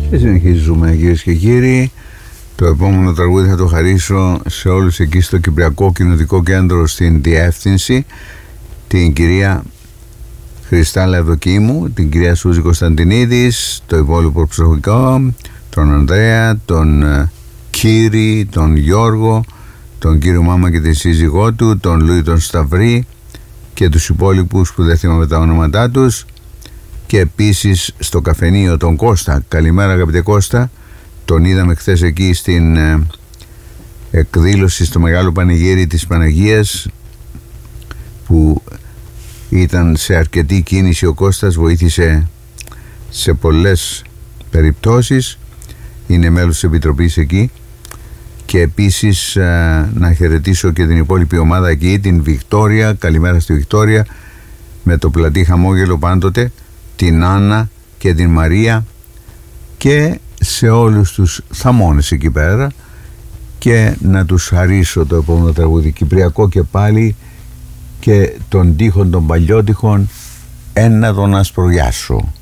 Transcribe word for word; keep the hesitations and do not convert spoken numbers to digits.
Και συνεχίζουμε, κυρίες και κύριοι. Το επόμενο τραγούδι θα το χαρίσω σε όλους εκεί στο Κυπριακό Κοινοτικό Κέντρο στην Διεύθυνση, την κυρία Χριστάλα Ευδοκίμου, την κυρία Σούζη Κωνσταντινίδης, το υπόλοιπο προσωπικό, τον Ανδρέα, τον Κύρι, τον Γιώργο, τον κύριο Μάμα και τη σύζυγό του, τον Λούι τον Σταυρή και τους υπόλοιπους που δεν θυμάμαι τα ονόματά τους, και επίσης στο καφενείο τον Κώστα. Καλημέρα αγαπητέ Κώστα, τον είδαμε χθες εκεί στην ε, εκδήλωση στο Μεγάλο Πανηγύρι της Παναγίας, που ήταν σε αρκετή κίνηση. Ο Κώστας βοήθησε σε πολλές περιπτώσεις, είναι μέλος της Επιτροπής εκεί. Και επίσης ε, να χαιρετήσω και την υπόλοιπη ομάδα εκεί, την Βικτόρια, καλημέρα στη Βικτόρια, με το πλατή χαμόγελο πάντοτε, την Άννα και την Μαρία, και σε όλους τους θαμώνες εκεί πέρα, και να τους χαρίσω το επόμενο τραγούδι κυπριακό και πάλι, και των τείχων των παλιότυχων, ένα τον ασπρογιάσω.